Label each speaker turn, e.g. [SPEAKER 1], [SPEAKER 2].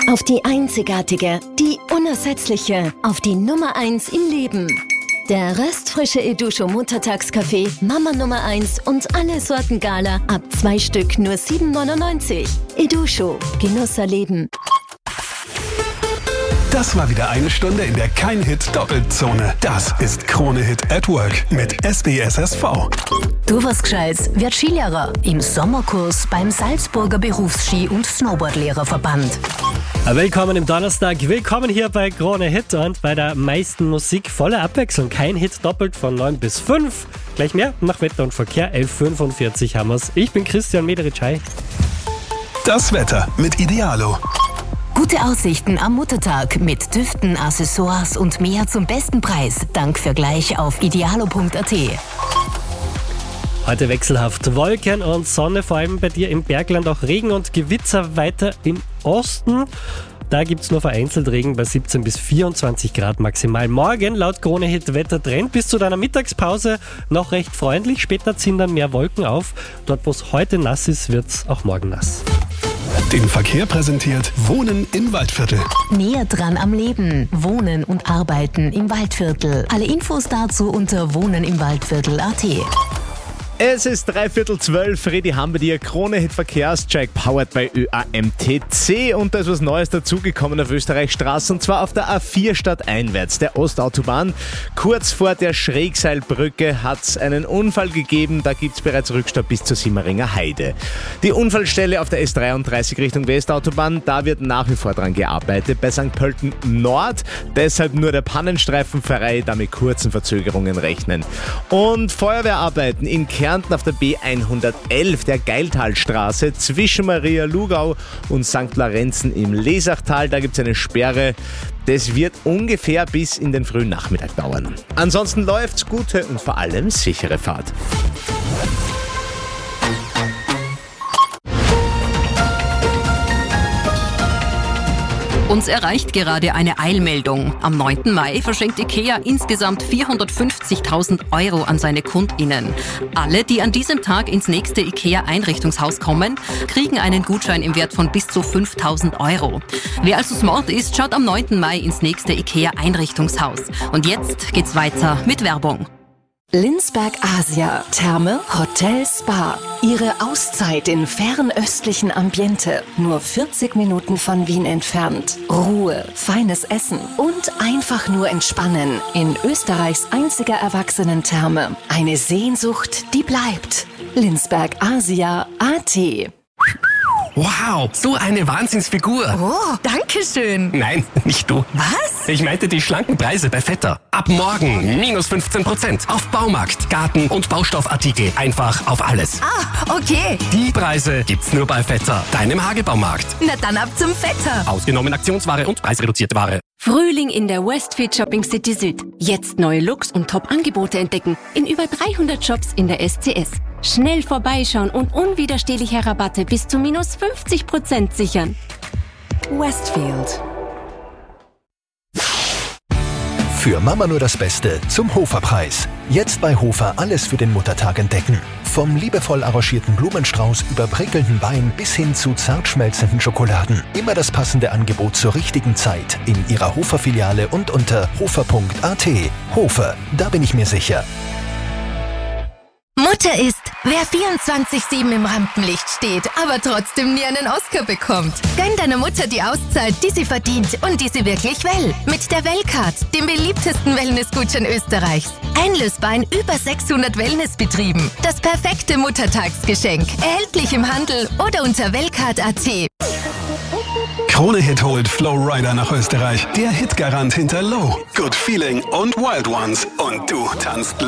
[SPEAKER 1] Auf die einzigartige, die unersetzliche, auf die Nummer 1 im Leben. Der röstfrische Eduscho Muttertagskaffee, Mama Nummer 1 und alle Sorten Gala ab 2 Stück nur 7,99. Eduscho, Genuss erleben.
[SPEAKER 2] Das war wieder eine Stunde in der Kein-Hit-Doppelzone. Das ist Krone-Hit at Work mit SBSSV.
[SPEAKER 3] Du was Gescheites, wird Skilehrer im Sommerkurs beim Salzburger Berufsski- und Snowboardlehrerverband.
[SPEAKER 4] Willkommen im Donnerstag, willkommen hier bei Krone Hit und bei der meisten Musik voller Abwechslung. Kein Hit doppelt von 9 bis 5. Gleich mehr nach Wetter und Verkehr, 11.45 haben wir's. Ich bin Christian Mederitsch.
[SPEAKER 2] Das Wetter mit Idealo.
[SPEAKER 3] Gute Aussichten am Muttertag mit Düften, Accessoires und mehr zum besten Preis. Dank Vergleich auf idealo.at.
[SPEAKER 4] Heute wechselhaft Wolken und Sonne, vor allem bei dir im Bergland auch Regen und Gewitzer weiter im Osten. Da gibt es nur vereinzelt Regen bei 17 bis 24 Grad maximal. Morgen laut Krone Hit Wettertrend bis zu deiner Mittagspause noch recht freundlich. Später ziehen dann mehr Wolken auf. Dort, wo es heute nass ist, wird es auch morgen nass.
[SPEAKER 2] Den Verkehr präsentiert Wohnen im Waldviertel.
[SPEAKER 3] Näher dran am Leben. Wohnen und Arbeiten im Waldviertel. Alle Infos dazu unter wohnenimwaldviertel.at.
[SPEAKER 5] Es ist 11:45, Redi haben wir dir Krone-Hit Verkehrscheck powered by ÖAMTC und da ist was Neues dazugekommen auf Österreichstraße und zwar auf der A4 stadteinwärts, der Ostautobahn. Kurz vor der Schrägseilbrücke hat es einen Unfall gegeben, da gibt es bereits Rückstau bis zur Simmeringer Heide. Die Unfallstelle auf der S33 Richtung Westautobahn, da wird nach wie vor dran gearbeitet, bei St. Pölten Nord, deshalb nur der Pannenstreifen frei, da mit kurzen Verzögerungen rechnen. Und Feuerwehrarbeiten in Kärnten auf der B111, der Geiltalstraße, zwischen Maria Lugau und St. Lorenzen im Lesachtal. Da gibt es eine Sperre. Das wird ungefähr bis in den frühen Nachmittag dauern. Ansonsten läuft's, gute und vor allem sichere Fahrt.
[SPEAKER 6] Uns erreicht gerade eine Eilmeldung. Am 9. Mai verschenkt IKEA insgesamt 450.000 € an seine KundInnen. Alle, die an diesem Tag ins nächste IKEA-Einrichtungshaus kommen, kriegen einen Gutschein im Wert von bis zu 5.000 €. Wer also smart ist, schaut am 9. Mai ins nächste IKEA-Einrichtungshaus. Und jetzt geht's weiter mit Werbung.
[SPEAKER 1] Linsberg Asia, Therme, Hotel, Spa. Ihre Auszeit in fernöstlichen Ambiente. Nur 40 Minuten von Wien entfernt. Ruhe, feines Essen und einfach nur entspannen. In Österreichs einziger Erwachsenentherme. Eine Sehnsucht, die bleibt. Linsberg Asia AT.
[SPEAKER 7] Wow, so eine Wahnsinnsfigur.
[SPEAKER 3] Oh, danke schön.
[SPEAKER 7] Nein, nicht du.
[SPEAKER 3] Was?
[SPEAKER 7] Ich meinte die schlanken Preise bei Vetter. Ab morgen minus 15% auf Baumarkt, Garten- und Baustoffartikel. Einfach auf alles.
[SPEAKER 3] Ah, okay.
[SPEAKER 7] Die Preise gibt's nur bei Vetter, deinem Hagebaumarkt.
[SPEAKER 3] Na dann ab zum Vetter.
[SPEAKER 7] Ausgenommen Aktionsware und preisreduzierte Ware.
[SPEAKER 8] Frühling in der Westfield Shopping City Süd. Jetzt neue Looks und Top-Angebote entdecken in über 300 Shops in der SCS. Schnell vorbeischauen und unwiderstehliche Rabatte bis zu minus 50% sichern. Westfield.
[SPEAKER 9] Für Mama nur das Beste zum Hofer-Preis. Jetzt bei Hofer alles für den Muttertag entdecken. Vom liebevoll arrangierten Blumenstrauß über prickelnden Wein bis hin zu zart schmelzenden Schokoladen. Immer das passende Angebot zur richtigen Zeit in Ihrer Hofer-Filiale und unter hofer.at. Hofer, da bin ich mir sicher.
[SPEAKER 3] Mutter ist, wer 24/7 im Rampenlicht steht, aber trotzdem nie einen Oscar bekommt. Gönn deiner Mutter die Auszeit, die sie verdient und die sie wirklich will. Mit der Wellcard, dem beliebtesten Wellnessgutschein Österreichs. Einlösbar in über 600 Wellnessbetrieben. Das perfekte Muttertagsgeschenk. Erhältlich im Handel oder unter wellcard.at.
[SPEAKER 2] Krone Hit holt Flowrider nach Österreich. Der Hitgarant hinter Low, Good Feeling und Wild Ones. Und du tanzt